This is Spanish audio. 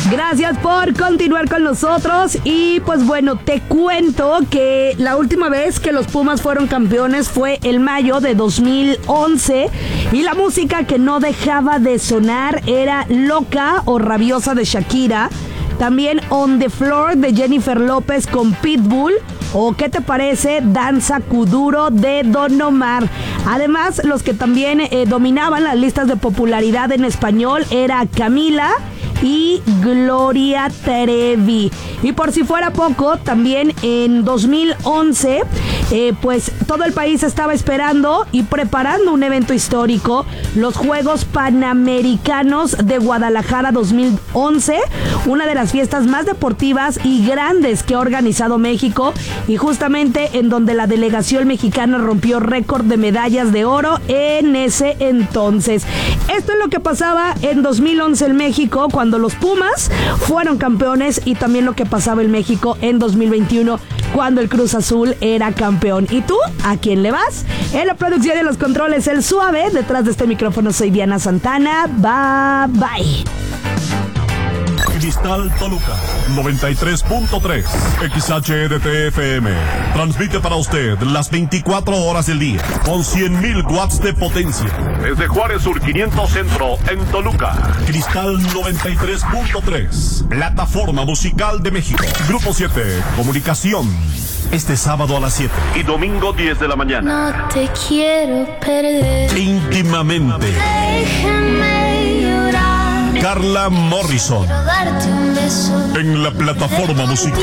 Gracias por continuar con nosotros. Y pues bueno, te cuento que la última vez que los Pumas fueron campeones fue el mayo de 2011. Y la música que no dejaba de sonar era Loca o Rabiosa de Shakira. También On the Floor de Jennifer López con Pitbull. ¿O qué te parece? Danza Kuduro de Don Omar. Además, los que también dominaban las listas de popularidad en español era Camila y Gloria Trevi. Y por si fuera poco, también en 2011, pues todo el país estaba esperando y preparando un evento histórico, los Juegos Panamericanos de Guadalajara 2011, una de las fiestas más deportivas y grandes que ha organizado México, y justamente en donde la delegación mexicana rompió récord de medallas de oro en ese entonces. Esto es lo que pasaba en 2011 en México, cuando los Pumas fueron campeones, y también lo que pasaba en México en 2021, cuando el Cruz Azul era campeón. ¿Y tú? ¿A quién le vas? En la producción de los controles, el Suave. Detrás de este micrófono soy Diana Santana. Bye, bye. Cristal Toluca 93.3 XHDT-FM transmite para usted las 24 horas del día con 100.000 watts de potencia desde Juárez Sur 500 Centro en Toluca. Cristal 93.3, plataforma musical de México. Grupo 7, comunicación. Este sábado a las 7 y domingo 10 de la mañana. No te quiero perder. Íntimamente. Déjame llorar. Carla Morrison Quiero darte un beso. en la plataforma musical